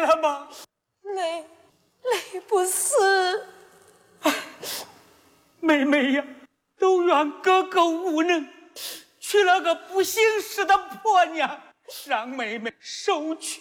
了吗？ 累不死。 妹妹呀，都怨哥哥无能，娶了个不姓氏的婆娘，让妹妹受屈。